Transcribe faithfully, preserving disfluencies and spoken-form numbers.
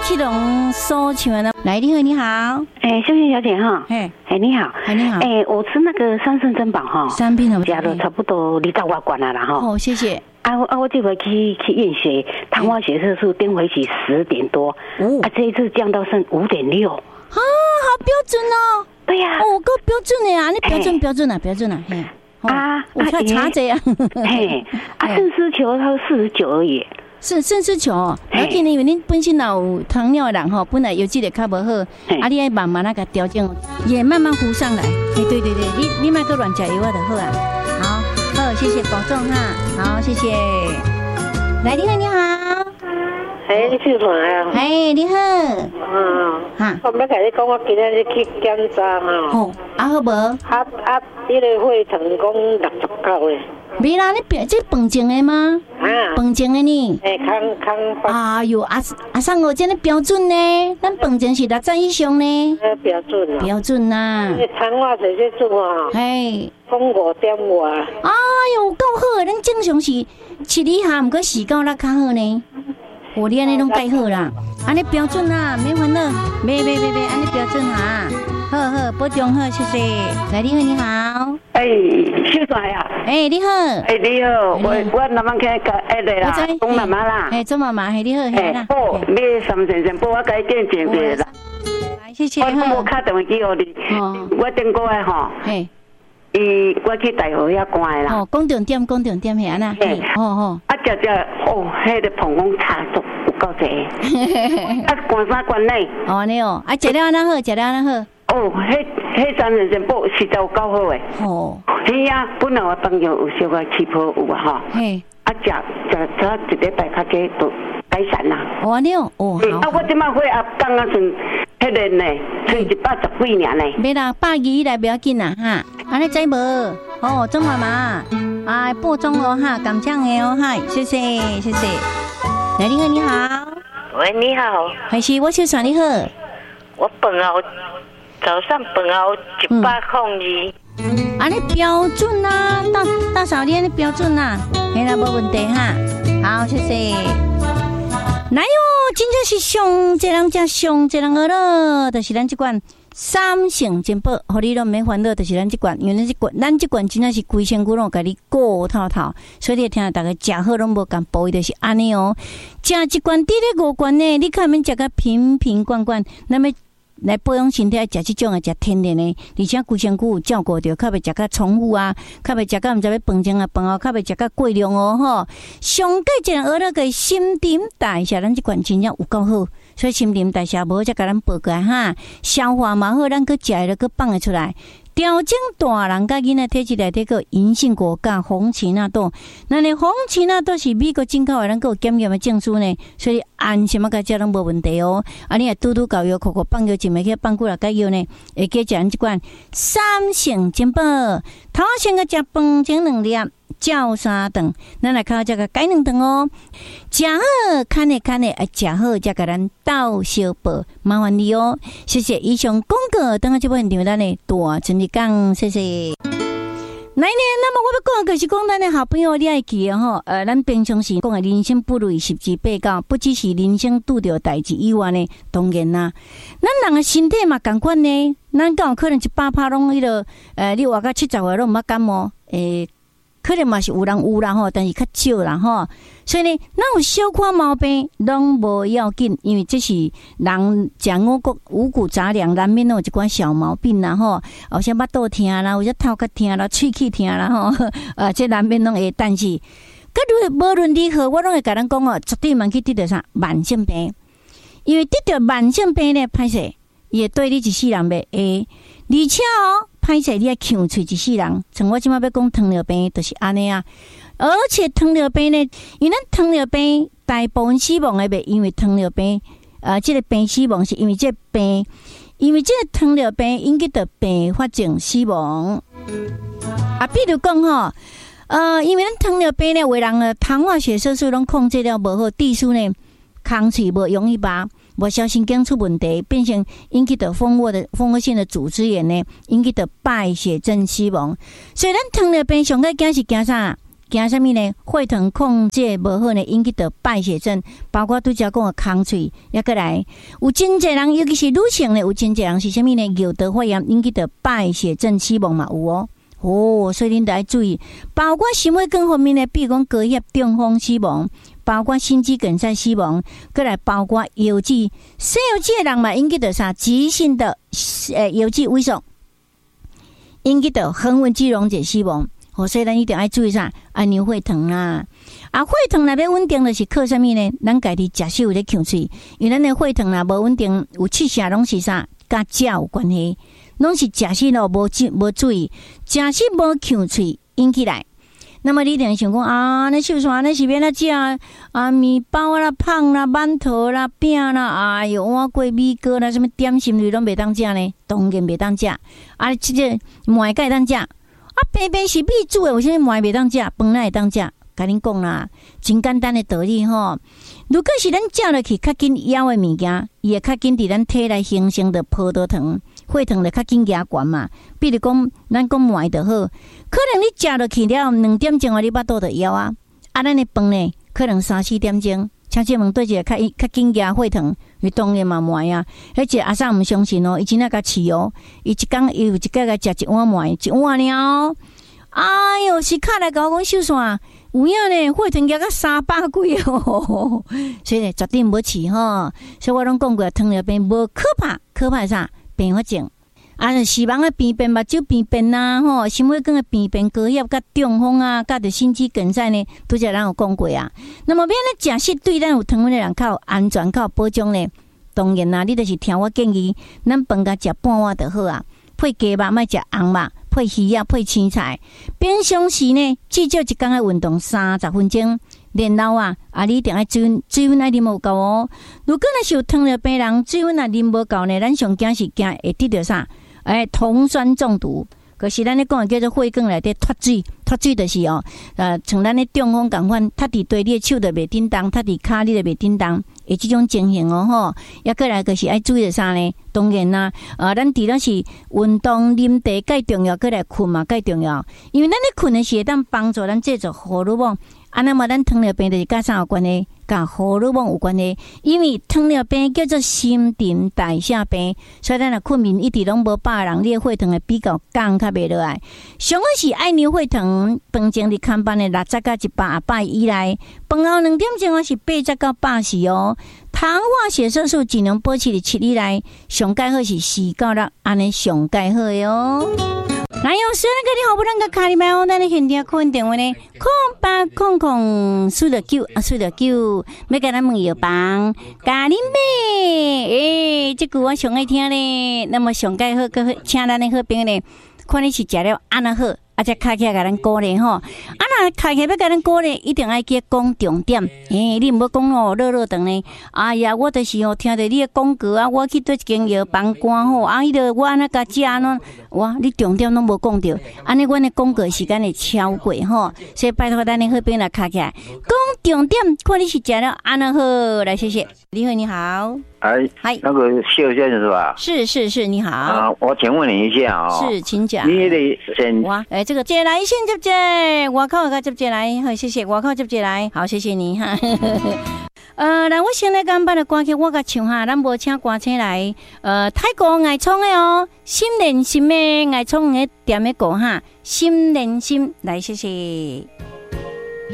启动所唱的。来，你好，你好， 哎，秀秀小姐哈， 哎， 哎，你好， 哎，你好， 哎，我吃那个三圣珍宝哈， 三瓶了， 加了差不多二十外罐了啦哈。 哦，谢谢。 啊，我啊，我这回去去验血，糖化血色素登回去十点多，哦，啊，这一次降到剩五点六，啊， 好标准哦。 对呀， 哦，够标准的啊，你标准标准啊，标准啊，嘿。 啊， 我看查这样， 嘿，啊，肾丝球它四十九而已。 是肾丝球，而且呢，因为恁本身有糖尿的人吼，本来有这个较不好，啊，你爱慢慢那个调整，也慢慢浮上来。哎，对对对，你你莫个乱吃药啊就好啊。好，好，谢谢保重哈。好，谢谢。来，你好，你好。 哎，你去哪啊？ 哎，你好。 嗯，哈，我要甲你讲，我今日去检查哈。 哦，啊好无？啊啊，你个血糖讲六十九嘞。 没啦，你别这饭前的吗？啊，饭前的呢？ 哎，康康。 哎呦，阿阿三我真的标准呢，咱饭前是六十以上呢。 呃，标准啊。标准呐。 你糖化血色素啊？ 哎。 讲五点外。 哎呦，够好，咱正常是七以下，毋过四到六较好呢。我你安尼拢介好啦，安尼标准啦，免烦恼，别别别别，安尼标准哈。好好，保重好，谢谢。来，你好，你好。 哎，秀才呀。 哎，你好。 哎，你好，我我南门去个哎对啦，钟妈妈啦。 哎，钟妈妈，嘿，你好，嘿啦。 哦，你三先生，帮我改见证的啦。 来，谢谢。 我我卡电话给我你，我顶个诶吼。嘿。伊，我去大河遐关啦。 哦，讲重点，讲重点，嘿安那。嘿，哦哦。啊， 只只哦，迄个膀胱差足有够济。啊，关三关内。 哦，安尼哦，啊，食了安那好，食了安那好。 哦，迄迄三人参补实在有够好诶。哦。嘿啊，本来我朋友有小可气泡有啊吼。嘿。啊，食食食一礼拜较济都改善啦。 哦，安尼哦，哦好。 啊，我即摆血压降啊算迄个呢，剩一百十几年呢。 别啦，百二以内不要紧啦哈。安尼知无？哦，钟妈妈，哎，播种哦哈，感谢你哦哈，谢谢谢谢。来，你好，你好。 喂，你好。 还是我小算你好。 我饭后早上饭后一百空二。 安尼标准啊，大大嫂你安尼标准啊，嘿啦，无问题哈。好，谢谢。来哟，真正是上这人家上这人个咯，就是咱这款三性珍宝，互你拢免烦恼，就是咱这款，因为咱这款，咱这款真正是规身躯拢甲你顾透透，所以你听到大家食好拢无共补，就是安尼哦。食一罐滴咧五罐呢，你看免食个瓶瓶罐罐，那么。来保养身体，食即种诶，食天然诶，而且规身躯有照顾着，较袂食甲重复啊，较袂食甲毋知要饭前啊饭后，较袂食甲过量哦吼。上届一人学那个新陈代谢，咱即款真正有够好，所以新陈代谢无才甲咱补过来哈，消化嘛好，咱去食诶，去放会出来。调整大人甲囡仔体质内底个银杏果甲红荠纳豆，那呢红荠纳豆是美国进口的，咱个有检验的证书呢，所以按什么个食拢无问题哦。啊，你也拄拄搞药，口口放药，前面去放几落个药呢，会加食咱即款三性珍宝，头先个食饭前两粒。照三顿，咱来靠这个改两顿哦。食好看的看的，啊，食好才甲咱斗小报，麻烦你哦。谢谢以上广告，等下这部现场咱的大真理讲，谢谢。来呢，那么我要讲的就是讲咱的好朋友，你爱记哦吼。呃，咱平常时讲的人生不如十之八九，不只是人生拄着代志以外呢，当然啦，咱人的身体嘛同款呢。咱敢有可能一百趴拢迄个，呃，你活到七十岁拢毋捌感冒，诶。可能嘛是有人有啦吼，但是较少啦吼。所以呢，咱有小可毛病拢无要紧，因为这是人食五谷五谷杂粮，难免有一寡小毛病啦吼。有些巴肚疼啦，有些头壳疼啦，喙齿疼啦吼。呃，这难免拢会，但是，各类无论如何，我拢会甲咱讲哦，绝对莫去得着啥慢性病，因为得着慢性病呢，歹势也对你一世人袂会，而且哦。歹势，你爱呛喙一世人，像我即摆要讲糖尿病，就是安尼啊。而且糖尿病呢，因为咱糖尿病大部分死亡的袂因为糖尿病，呃，即、這个病死亡是因为即个病，因为即个糖尿病引起的并发症死亡。啊，比如讲吼，呃，因为咱糖尿病呢，有人的糖化血色素拢控制了无好，地数呢，空喙无容易吧。无小心经出问题，变成引起的蜂窝的蜂窝性的组织炎呢，引起的败血症死亡。所以咱糖尿病上个惊是惊啥？ 惊什么呢？血糖控制无好呢，引起到败血症，包括拄则讲的空喙，也过来有真侪人，尤其是女性呢，有真侪人是什么呢？尿道发炎引起到败血症死亡嘛有哦。哦，所以恁得要注意，包括心血管方面呢，比如讲高血中风死亡，包括心肌梗塞死亡，过来包括腰肌，生腰肌的人嘛，引起到啥？急性的呃腰肌萎缩，引起到横纹肌溶解死亡。哦，所以咱一定要注意啥？啊，牛血糖啦，啊，血糖若要稳定，就是靠什么呢？咱家己食食有咧呛喙，因为咱的血糖若无稳定，有气下拢是啥？甲食有关系，拢是食食咯无注无注意，食食无呛喙引起来。那么你一定想讲啊，那秀山那是要哪食啊？面包啦、胖啦、馒头啦、饼啦，哎哟，碗粿、米糕啦，什么点心类拢袂当食呢？当然袂当食。啊，即个糜会当食。啊，白白是米煮的，有啥糜袂当食，饭哪会当食？甲恁讲啦，真简单的道理吼。如果是咱食落去较紧咬的物件，伊会较紧伫咱体内形成的葡萄糖，血糖就较紧压悬嘛。比如讲，咱讲糜就好，可能你食落去了两点钟啊，你巴肚就枵啊。啊，咱的饭呢，可能三四点钟。请问问对一个较较紧压血糖，伊当然嘛糜啊。而且阿嫂毋相信哦，伊真正甲饲哦，伊一工伊有一个甲食一碗糜，一碗了。哎哟，是卡来甲我讲秀山，有影呢，血糖压到三百几哦，所以呢，绝对无饲吼。所以我拢讲过，糖尿病无可怕，可怕啥？并发症。啊，死亡的病变、目睭病变呐，吼，心血管的病变、高血甲中风啊，甲着心肌梗塞呢，拄则咱有讲过啊。那么，要安食食对咱有糖分的人较有安全、较有保障呢？当然啦，你著是听我建议，咱饭甲食半碗就好啊，配鸡肉，莫食红肉，配鱼啊，配青菜。平常时呢，至少一工的运动三十分钟。然后啊，啊，你一定要水分，水分爱啉无够哦。如果若是有糖尿病人，水分啊啉无够呢，咱上惊是惊会得到啥？哎，酮酸中毒，可是咱咧讲的叫做血管内底脱水，脱水就是哦，呃，像咱咧中风共款，塌伫地，你的手就袂叮当，塌伫骹你就袂叮当，会即种情形哦吼。也过来就是爱注意的啥呢？当然啦，呃，咱除了是运动、啉茶介重要，过来困嘛介重要，因为咱咧困的时会当帮助咱制造荷尔蒙。啊，那么咱糖尿病就是甲啥有关系？甲荷尔蒙有关系。因为糖尿病叫做新陈代谢病，所以咱若困眠一直拢无饱的人，你的血糖会比较降较袂落来。上好是爱牛血糖，饭前伫看班的六十到一百啊百以内，饭后两点钟是八十到百四哦。糖化血色素尽量保持伫七以内，上介好是四到六，安尼上介好的哦。来哟，虽然个你好不能个卡里麦哦，咱的现场扣电话呢，空八空空四六九啊，四六九，要甲咱问药房，咖喱妹，诶、欸，这句我上爱听咧。那么上介好，个请咱的好朋友呢，看你是食了安那好。啊，才开起来甲咱鼓励吼，啊，若开起来要甲咱鼓励，一定爱记讲重点。诶、欸，你毋要讲哦，落落长呢。哎呀，我就是哦，听着你的广告啊，我去对一间药房关吼，啊，伊着我安那甲食安怎，哇，你重点拢无讲着，安尼阮的广告时间会超过吼，所以拜托咱的好朋友来开起来，讲重点，看你是食了安那好，来谢谢。你好，你好。 哎，嗨，那个谢先生是吧？ 是是是，你好。 啊，我请问你一下啊、哦。 是，请讲。 你得先哇，哎，这个接来先接接，外口个接接来，好，谢谢，外口接接来，好，谢谢你哈。呃，那我先来讲把的歌曲我甲唱哈，咱无请歌星来，呃，泰国爱唱的哦，心连心的爱唱的点的歌哈，心连心，来谢谢。